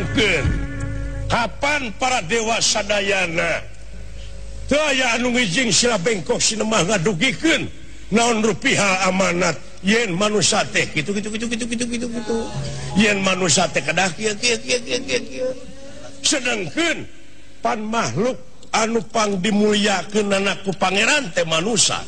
sedangkan kapan para dewa sadayana teu aya anu ngijing sila bengkok sinemah ngadugikeun naon rupiah amanat yen manusia teh gitu yen manusia teh kadah kieu sedangkan pan makhluk anu pang dimuliakeun ku pangeran teh manusia.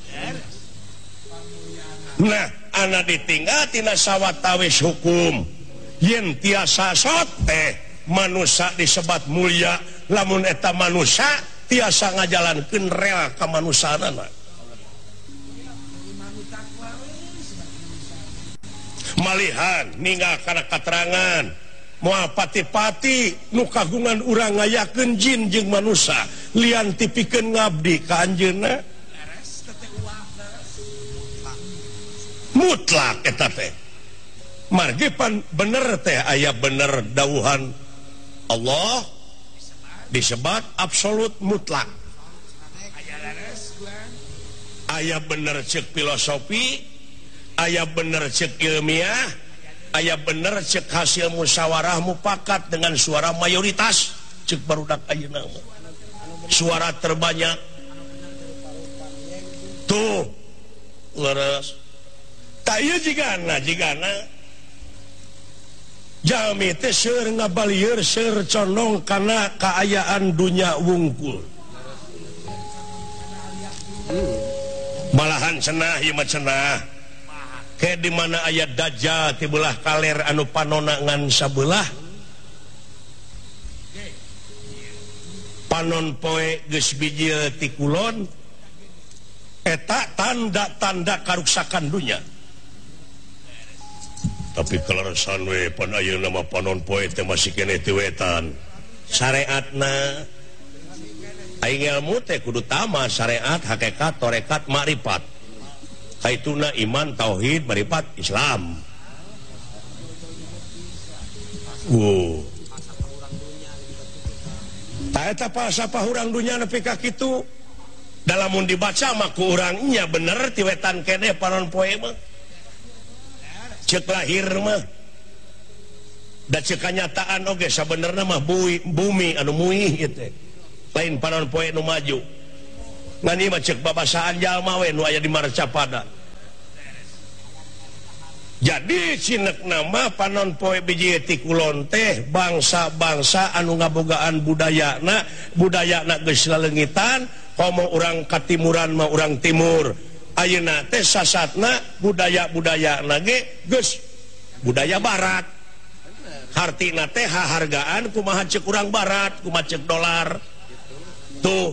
Nah ana ditinggal tina sawatawis hukum yen tiasa teh manusia disebat mulia lamun eta manusia tiasa ngajalankeun rel kamanusaanana malihan ninggal kana katerangan moal pati-pati nu kagungan urang ngayakeun jin jeung manusia lian tipikeun ngabdi ka anjeunna mutlak eta teh margi pan bener teh aya bener dawuhan Allah disebat absolut mutlak aya bener ceuk filosofi aya bener ceuk ilmiah aya bener cek hasil musyawarah mufakat dengan suara mayoritas cek barudak ayeuna suara terbanyak tuh leres taya jigana jalmi teh seur ngabalieur seur condong kana kaayaan dunya wungkul malahan cenah ieu mah cenah kayak di mana ayat dajjal ti belah kaler anu panonna ngan sabelah panon poe geus bijil ti kulon eta tanda-tanda karuksakan dunya tapi kaleresan we pan ayeuna mah panon poe teh masih keneh teu wetan syariatna aing ilmu teh kudu tama syariat hakikat tarekat makrifat kaituna iman tauhid marifat Islam. Ta eta pasapa urang dunya nepi ka kitu. Dalamun dibaca mah ku urang nya bener ti wetan keneh panon poe mah. Ceuk lahir mah. Da ceuk kanyataan oge sabenerna mah bumi anu muih ieu teh. Lain panon poe nu maju. Ngani mah ceuk babasaan jalma we nu aya di marcapada. Jadi cinek nama panon poe biji ti kulon teh bangsa-bangsa anu ngabogaan budayana geus laleungitan komo urang katimuran mah urang timur ayeuna teh sasatna budaya-budayana ge geus budaya barat hartina teh hahargaan kumaha ceuk urang barat kumaha ceuk dolar tuh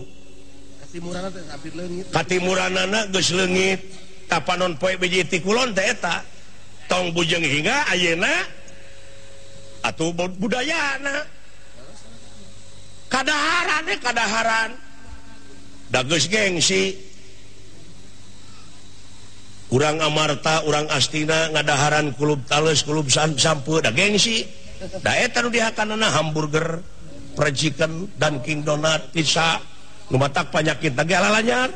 katimuranana geus leungit tapanon poe biji ti kulon teh eta tong bujeng hingga ayeuna atuh budayana kadaharan da geus gengsi urang amarta urang astina ngadaharan kulub tales kulub sampeu da gengsi da eta nu dihakanana hamburger fried chicken Dunkin Donut pizza nu matak panyakit teh alalanyar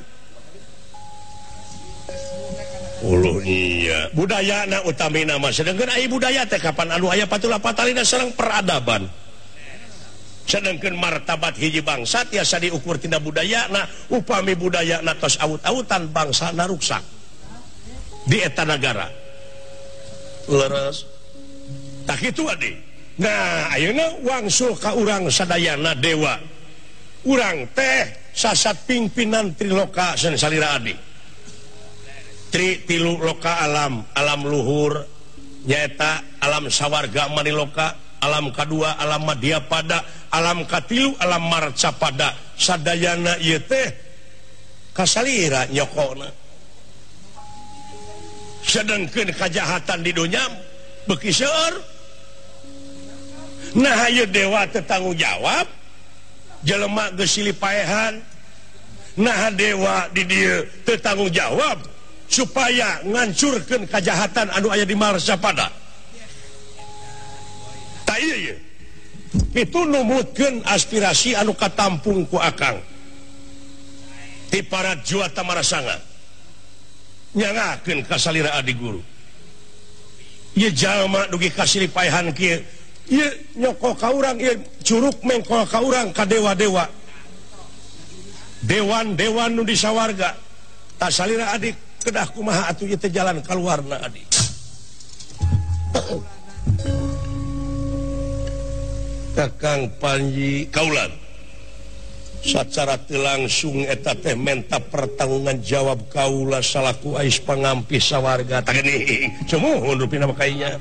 uluh iya budayana utamina mah sedangkeun aya budaya teh kapan anu aya patula patalina sareng peradaban sedangkeun martabat hiji bangsa tiasa diukur tina budayana upami budayana tos awut-awutan bangsana ruksak di eta nagara leres tak kitu ade nah ayeuna wangsul ka urang sadayana dewa urang teh sasat pimpinan triloka sen salira adi tilu loka alam luhur nyaeta alam sawarga maniloka alam kadua alam madyapada alam katilu alam marcapada sadayana ieu teh kasalira nyokona sedangkeun kajahatan di dunya beuki seueur nah ieu dewa teu tanggung jawab jelema geus silih paehan nah dewa di dieu teu tanggung jawab supaya ngancurkeun kajahatan anu aya di marcapada. Ta ieu itu numutkeun aspirasi anu katampung ku akang. Ti para juata marasanga. Nyangakeun ka salira adi guru. Ieu jalma dugi kasilih paehan kieu nyoko ka urang curug mengkol ka urang ka dewa-dewa dewan-dewan nu di sawarga tak salira adik kedah kumaha atuh ieu teh jalan kaluarna adik Kakang Panji kaulan secara langsung eta teh menta pertanggungan jawab kaula salaku ais pangampi sawarga tak geuning cemuhun rupina makainya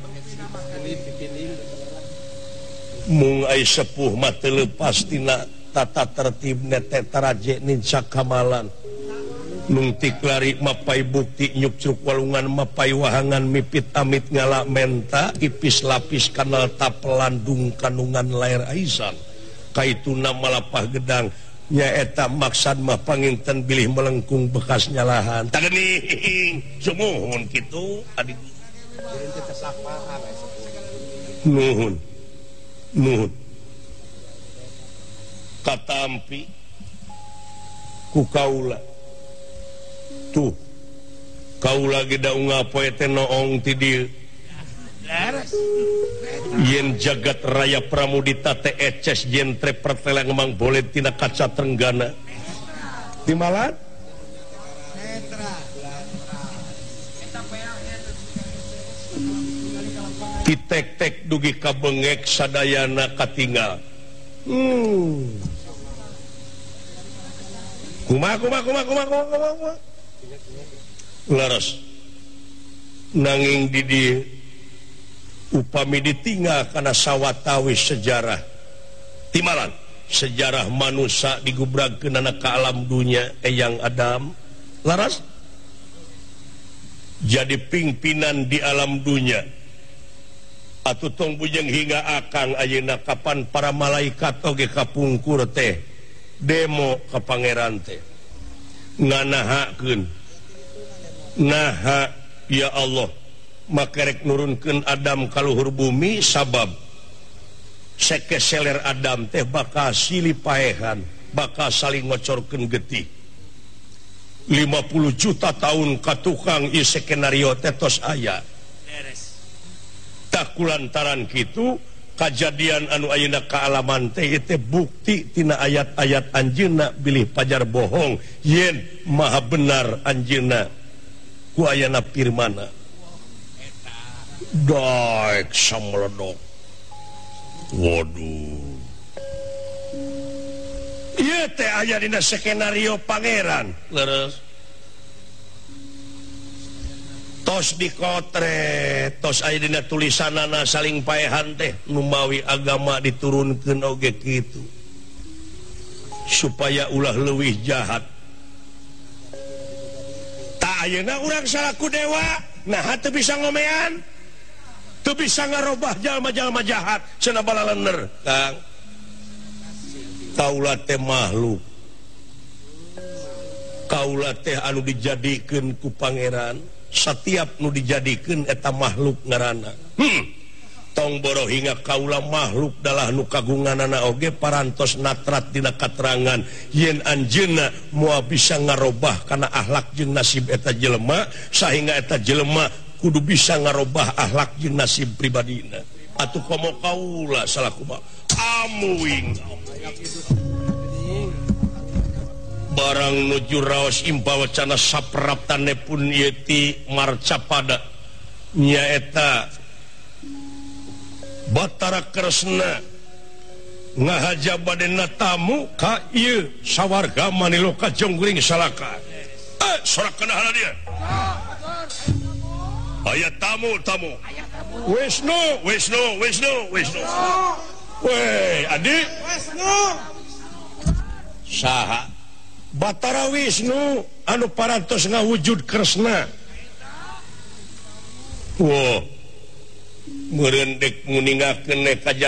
mung ais sepuh mah teu leupas tina tata tertib teh taraje ninca kamalan nung tiklari mapai bukti nyuk curug walungan mapai wahangan mipit amit ngala menta ipis lapis kanal tapelandung kanungan lair aisan kaituna malapah gedang nyaeta maksad mah panginten bilih melengkung bekas nyalahan tak geuning sumuhun kitu adik nuhun katampi ku kaula tuh kaula ge da ngapoe teh noong ti dieu yen jagat raya pramudita teh eces jentre perteleng mang boleh tina kaca trenggana di malan kitek-tek dugi kabengek sadayana katinggal kumaha laras nanging di dieu upami ditinggal kana sawatawis sejarah timalan sejarah manusia digubragkeun ka alam dunia eyang Adam laras jadi pimpinan di alam dunia atuh tong bujang hingga akang ayeuna kapan para malaikat oge kapungkur teh demo ka pangeran teh nganahakeun naha ya Allah maka rek nurunkeun Adam ka luhur bumi sabab sekeseler Adam teh bakal silih paehan bakal saling ngocorkeun getih 50 juta tahun ka tukang ieu skenario teh tos aya tak kulantaran kitu kajadian anu ayeuna kaalaman teh teh bukti tina ayat-ayat anjeunna bilih pajar bohong yen maha benar anjeunna ku ayana firmana daek samledok waduh ieu teh aya dina skenario pangeran leres tos dikotre tos aya dina tulisanana saling paehan teh numawi agama diturunkeun oge kitu supaya ulah leuwih jahat tak ayeuna urang salaku dewa nah teu bisa ngomean teu bisa ngarobah jalma-jalma jahat cenah bala leuneur Kang kaula teh makhluk kaula teh anu dijadikeun ku pangeran setiap nu dijadikeun eta makhluk ngaranna tong boro hinga kaula makhluk dalah nu kagunganana oge parantos natrat dina katerangan yen anjeunna moal bisa ngarobah kana akhlak jeung nasib eta jelema sahinga eta jelema kudu bisa ngarobah akhlak jeung nasib pribadina atuh komo kaula salaku mah amuing barang nuju raos impawacana sapraptane pun yeti marcapada nyaeta Batara Kresna ngahaja badena tamu ka ieu sawarga maniloka jonggring salaka sorak kenah dia aya tamu Wisnu weh adik Wisnu saha Batara Wisnu anu parantos ngawujud Kresna meureun dek nguningakeun kajadian